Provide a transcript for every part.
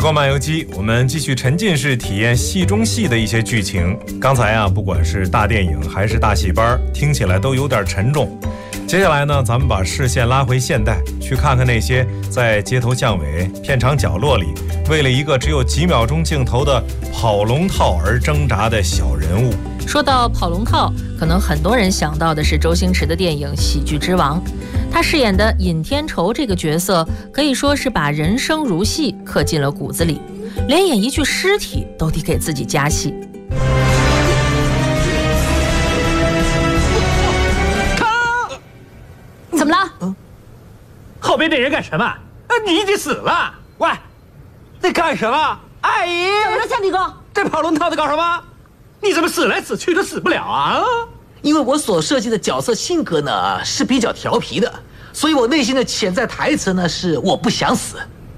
光漫游记，我们继续沉浸式体验戏中戏的一些剧情。刚才啊，不管是大电影还是大戏班，听起来都有点沉重。接下来呢，咱们把视线拉回现代，去看看那些在街头巷尾、片场角落里，为了一个只有几秒钟镜头的跑龙套而挣扎的小人物。 说到跑龙套，可能很多人想到的是周星驰的电影《喜剧之王》，他饰演的尹天仇这个角色，可以说是把人生如戏刻进了骨子里，连演一具尸体都得给自己加戏。 怎么了？ 后边那人干什么？你已经死了！喂，在干什么？阿姨， 怎么了，夏立功？ 这跑龙套在搞什么？你怎么死来死去都死不了啊？ 因为我所设计的角色性格呢是比较调皮的，所以我内心的潜在台词呢是我不想死。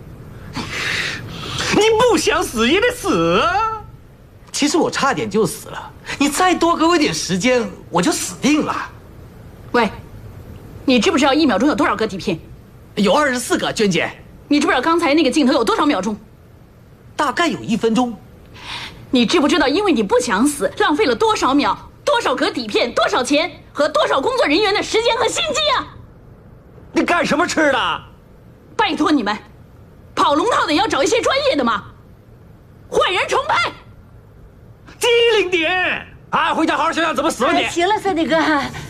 你不想死也得死啊！ 其实我差点就死了，你再多给我一点时间，我就死定了。 喂，你知不知道1秒钟有多少个底片？ 有24个，娟姐。 你知不知道刚才那个镜头有多少秒钟？ 大概有1分钟。 你知不知道因为你不想死，浪费了多少秒、多少格底片、多少钱和多少工作人员的时间和心机啊？ 你干什么吃的？ 拜托你们，跑龙套的也要找一些专业的嘛。换人重拍， 机灵点！啊，回家好好想想怎么死了你。 行了，三弟哥。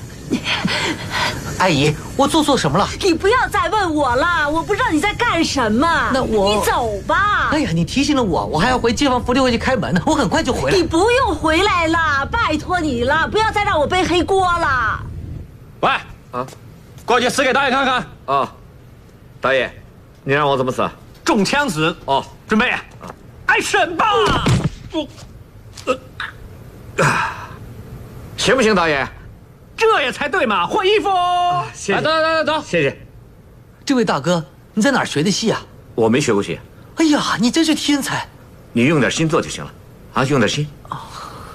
阿姨，我做错什么了？ 你不要再问我了，我不知道你在干什么。 那我…… 你走吧。 哎呀，你提醒了我还要回街坊福利会去开门呢，我很快就回来。 你不用回来了，拜托你了，不要再让我背黑锅了。 喂，过去死给导演看看。 啊，导演，你让我怎么死？ 中枪死。 哦， 准备，挨审吧。 行不行，导演？ 这也才对嘛！换衣服。 谢谢。 走。 谢谢。 这位大哥，你在哪儿学的戏啊？ 我没学过戏。 哎呀，你真是天才！ 你用点心做就行了，啊，用点心。